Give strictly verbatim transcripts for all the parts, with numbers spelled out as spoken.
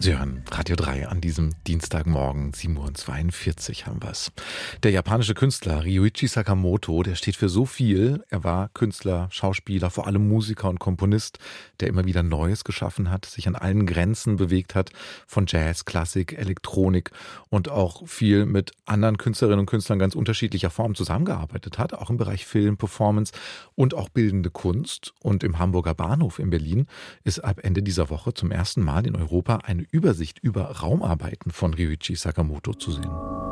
Sie hören Radio drei an diesem Dienstagmorgen, sieben Uhr zweiundvierzig haben wir es. Der japanische Künstler Ryuichi Sakamoto, der steht für so viel. Er war Künstler, Schauspieler, vor allem Musiker und Komponist, der immer wieder Neues geschaffen hat, sich an allen Grenzen bewegt hat, von Jazz, Klassik, Elektronik und auch viel mit anderen Künstlerinnen und Künstlern ganz unterschiedlicher Form zusammengearbeitet hat, auch im Bereich Film, Performance und auch bildende Kunst. Und im Hamburger Bahnhof in Berlin ist ab Ende dieser Woche zum ersten Mal in Europa eine Übersicht über Raumarbeiten von Ryuichi Sakamoto zu sehen.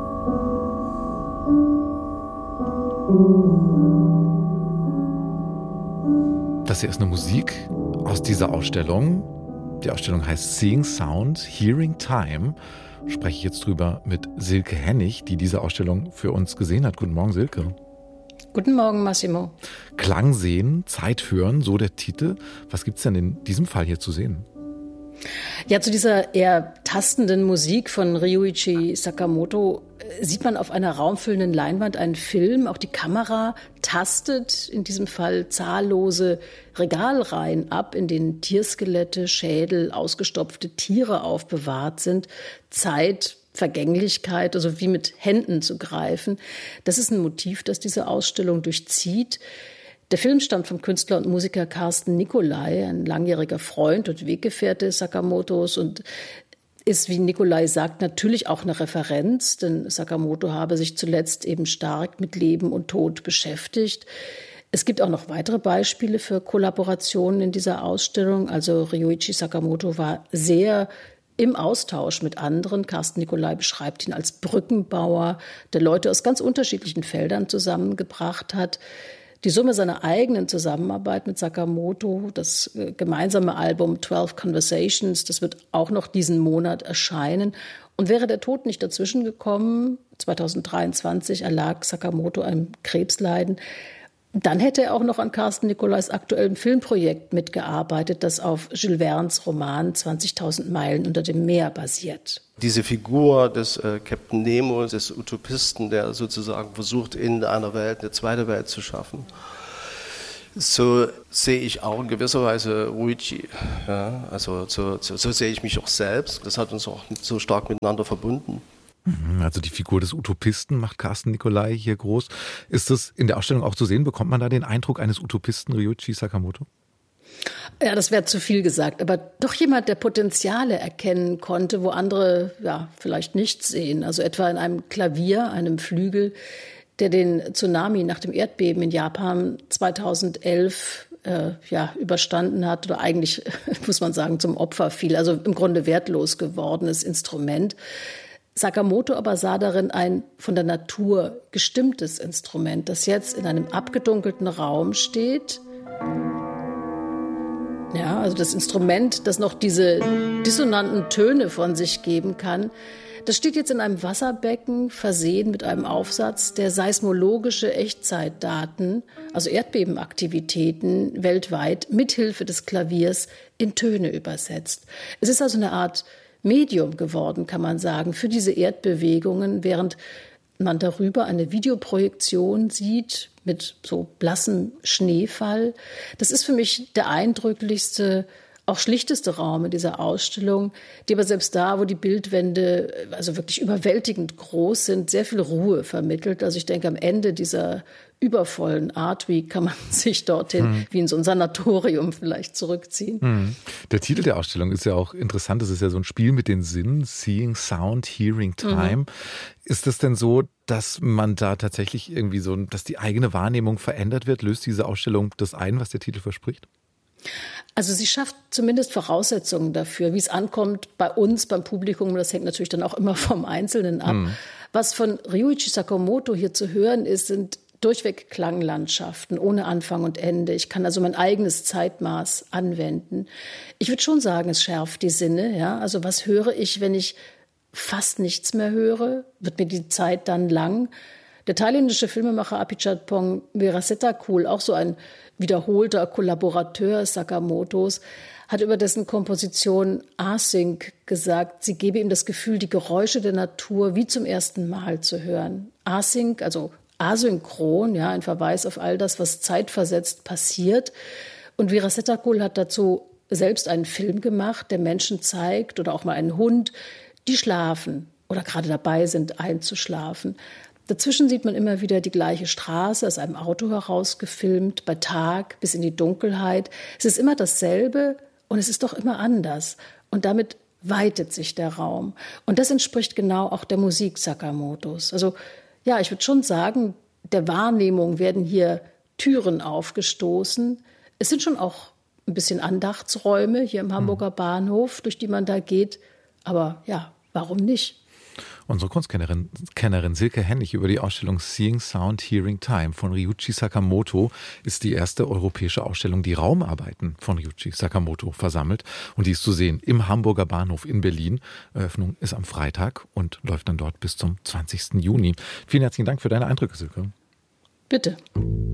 Das hier ist eine Musik aus dieser Ausstellung. Die Ausstellung heißt Seeing Sound, Hearing Time. Spreche ich jetzt drüber mit Silke Hennig, die diese Ausstellung für uns gesehen hat. Guten Morgen, Silke. Guten Morgen, Massimo. Klang sehen, Zeit hören, so der Titel. Was gibt's denn in diesem Fall hier zu sehen? Ja, zu dieser eher tastenden Musik von Ryuichi Sakamoto sieht man auf einer raumfüllenden Leinwand einen Film. Auch die Kamera tastet in diesem Fall zahllose Regalreihen ab, in denen Tierskelette, Schädel, ausgestopfte Tiere aufbewahrt sind. Zeit, Vergänglichkeit, also wie mit Händen zu greifen. Das ist ein Motiv, das diese Ausstellung durchzieht. Der Film stammt vom Künstler und Musiker Carsten Nicolai, ein langjähriger Freund und Weggefährte Sakamotos, und ist, wie Nicolai sagt, natürlich auch eine Referenz, denn Sakamoto habe sich zuletzt eben stark mit Leben und Tod beschäftigt. Es gibt auch noch weitere Beispiele für Kollaborationen in dieser Ausstellung. Also Ryuichi Sakamoto war sehr im Austausch mit anderen. Carsten Nicolai beschreibt ihn als Brückenbauer, der Leute aus ganz unterschiedlichen Feldern zusammengebracht hat. Die Summe seiner eigenen Zusammenarbeit mit Sakamoto, das gemeinsame Album zwölf Conversations, das wird auch noch diesen Monat erscheinen. Und wäre der Tod nicht dazwischen gekommen, zweitausenddreiundzwanzig erlag Sakamoto einem Krebsleiden, dann hätte er auch noch an Carsten Nicolais aktuellem Filmprojekt mitgearbeitet, das auf Jules Verne's Roman zwanzigtausend Meilen unter dem Meer basiert. Diese Figur des äh, Captain Nemo, des Utopisten, der sozusagen versucht, in einer Welt eine zweite Welt zu schaffen, so sehe ich auch in gewisser Weise Ryuichi. Ja? Also so, so, so sehe ich mich auch selbst. Das hat uns auch so stark miteinander verbunden. Also die Figur des Utopisten macht Carsten Nicolai hier groß. Ist das in der Ausstellung auch zu sehen? Bekommt man da den Eindruck eines Utopisten, Ryuichi Sakamoto? Ja, das wäre zu viel gesagt. Aber doch jemand, der Potenziale erkennen konnte, wo andere ja vielleicht nichts sehen. Also etwa in einem Klavier, einem Flügel, der den Tsunami nach dem Erdbeben in Japan zweitausendelf äh, ja, überstanden hat. Oder eigentlich, muss man sagen, zum Opfer fiel. Also im Grunde wertlos gewordenes Instrument. Sakamoto aber sah darin ein von der Natur gestimmtes Instrument, das jetzt in einem abgedunkelten Raum steht. Ja, also das Instrument, das noch diese dissonanten Töne von sich geben kann, das steht jetzt in einem Wasserbecken, versehen mit einem Aufsatz, der seismologische Echtzeitdaten, also Erdbebenaktivitäten weltweit mithilfe des Klaviers in Töne übersetzt. Es ist also eine Art Medium geworden, kann man sagen, für diese Erdbewegungen, während man darüber eine Videoprojektion sieht mit so blassem Schneefall. Das ist für mich der eindrücklichste, auch schlichteste Raum in dieser Ausstellung, die aber selbst da, wo die Bildwände also wirklich überwältigend groß sind, sehr viel Ruhe vermittelt. Also ich denke, am Ende dieser übervollen Art Week kann man sich dorthin hm. wie in so ein Sanatorium vielleicht zurückziehen. Hm. Der Titel der Ausstellung ist ja auch interessant. Das ist ja so ein Spiel mit den Sinnen, Seeing Sound, Hearing Time. Mhm. Ist es denn so, dass man da tatsächlich irgendwie so, dass die eigene Wahrnehmung verändert wird? Löst diese Ausstellung das ein, was der Titel verspricht? Also sie schafft zumindest Voraussetzungen dafür, wie es ankommt bei uns, beim Publikum. Das hängt natürlich dann auch immer vom Einzelnen ab. Hm. Was von Ryuichi Sakamoto hier zu hören ist, sind durchweg Klanglandschaften ohne Anfang und Ende. Ich kann also mein eigenes Zeitmaß anwenden. Ich würde schon sagen, es schärft die Sinne. Ja? Also was höre ich, wenn ich fast nichts mehr höre? Wird mir die Zeit dann lang? Der thailändische Filmemacher Apichatpong Weerasethakul, auch so ein wiederholter Kollaborateur Sakamotos, hat über dessen Komposition Async gesagt, sie gebe ihm das Gefühl, die Geräusche der Natur wie zum ersten Mal zu hören. Async, also asynchron, ja, ein Verweis auf all das, was zeitversetzt passiert. Und Weerasethakul hat dazu selbst einen Film gemacht, der Menschen zeigt oder auch mal einen Hund, die schlafen oder gerade dabei sind, einzuschlafen. Dazwischen sieht man immer wieder die gleiche Straße aus einem Auto heraus gefilmt, bei Tag bis in die Dunkelheit. Es ist immer dasselbe und es ist doch immer anders. Und damit weitet sich der Raum. Und das entspricht genau auch der Musik Sakamotos. Also ja, ich würde schon sagen, der Wahrnehmung werden hier Türen aufgestoßen. Es sind schon auch ein bisschen Andachtsräume hier im Hamburger Bahnhof, durch die man da geht. Aber ja, warum nicht? Unsere Kunstkennerin Kennerin Silke Hennig über die Ausstellung Seeing Sound, Hearing Time von Ryuichi Sakamoto ist die erste europäische Ausstellung, die Raumarbeiten von Ryuichi Sakamoto versammelt. Und die ist zu sehen im Hamburger Bahnhof in Berlin. Eröffnung ist am Freitag und läuft dann dort bis zum zwanzigsten Juni. Vielen herzlichen Dank für deine Eindrücke, Silke. Bitte.